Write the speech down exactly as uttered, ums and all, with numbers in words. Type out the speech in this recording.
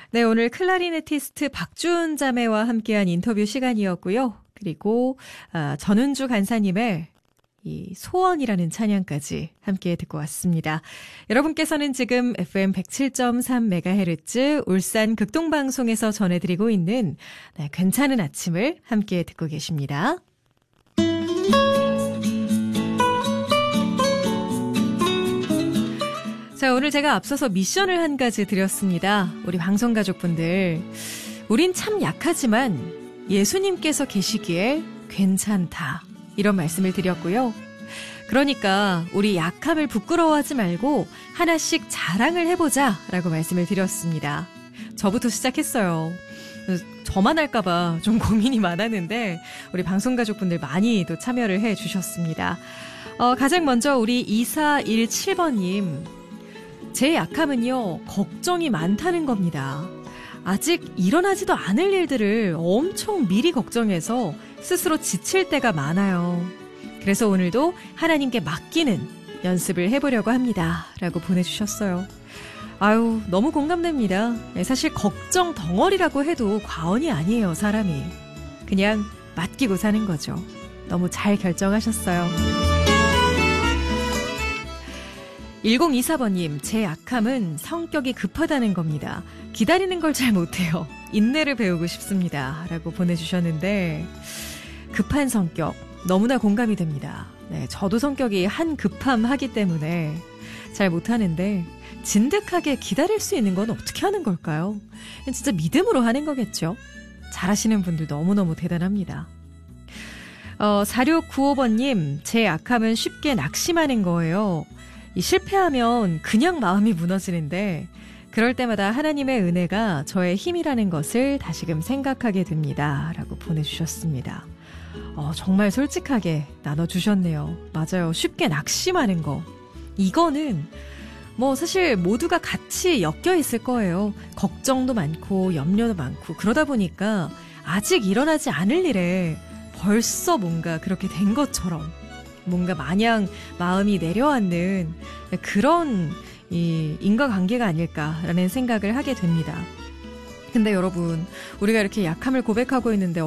네, 오늘 클라리네티스트 박주은 자매와 함께한 인터뷰 시간이었고요. 그리고 아, 전은주 간사님의 이 소원이라는 찬양까지 함께 듣고 왔습니다. 여러분께서는 지금 에프엠 백칠 점 삼 메가헤르츠 울산 극동방송에서 전해드리고 있는 네, 괜찮은 아침을 함께 듣고 계십니다. 자, 오늘 제가 앞서서 미션을 한 가지 드렸습니다. 우리 방송가족분들, 우린 참 약하지만 예수님께서 계시기에 괜찮다, 이런 말씀을 드렸고요. 그러니까 우리 약함을 부끄러워하지 말고 하나씩 자랑을 해보자 라고 말씀을 드렸습니다. 저부터 시작했어요. 저만 할까봐 좀 고민이 많았는데 우리 방송가족분들 많이 또 참여를 해주셨습니다. 어, 가장 먼저 우리 이사일칠 번님, 제 약함은요, 걱정이 많다는 겁니다. 아직 일어나지도 않을 일들을 엄청 미리 걱정해서 스스로 지칠 때가 많아요. 그래서 오늘도 하나님께 맡기는 연습을 해보려고 합니다. 라고 보내주셨어요. 아유, 너무 공감됩니다. 사실 걱정 덩어리라고 해도 과언이 아니에요, 사람이. 그냥 맡기고 사는 거죠. 너무 잘 결정하셨어요. 일공이사 번님, 제 약함은 성격이 급하다는 겁니다. 기다리는 걸 잘 못해요. 인내를 배우고 싶습니다. 라고 보내주셨는데, 급한 성격 너무나 공감이 됩니다. 네, 저도 성격이 한급함하기 때문에 잘 못하는데 진득하게 기다릴 수 있는 건 어떻게 하는 걸까요? 진짜 믿음으로 하는 거겠죠. 잘하시는 분들 너무너무 대단합니다. 어, 사육구오 번님, 제 약함은 쉽게 낙심하는 거예요. 이 실패하면 그냥 마음이 무너지는데 그럴 때마다 하나님의 은혜가 저의 힘이라는 것을 다시금 생각하게 됩니다. 라고 보내주셨습니다. 어, 정말 솔직하게 나눠주셨네요. 맞아요. 쉽게 낙심하는 거. 이거는 뭐 사실 모두가 같이 엮여 있을 거예요. 걱정도 많고 염려도 많고 그러다 보니까 아직 일어나지 않을 일에 벌써 뭔가 그렇게 된 것처럼 뭔가 마냥 마음이 내려앉는 그런 이 인과관계가 아닐까라는 생각을 하게 됩니다. 근데 여러분, 우리가 이렇게 약함을 고백하고 있는데